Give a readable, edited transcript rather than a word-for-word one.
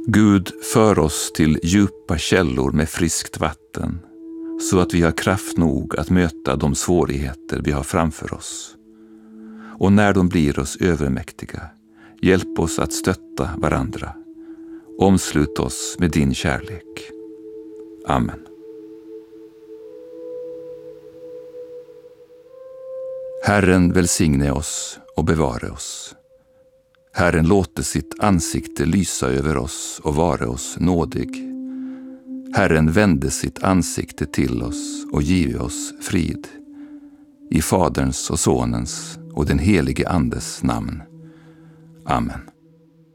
Gud, för oss till djupa källor med friskt vatten, så att vi har kraft nog att möta de svårigheter vi har framför oss. Och när de blir oss övermäktiga, hjälp oss att stötta varandra. Omslut oss med din kärlek. Amen. Herren välsigne oss och bevara oss. Herren låter sitt ansikte lysa över oss och vara oss nådig. Herren vände sitt ansikte till oss och give oss frid. I Faderns och Sonens och den helige Andes namn. Amen.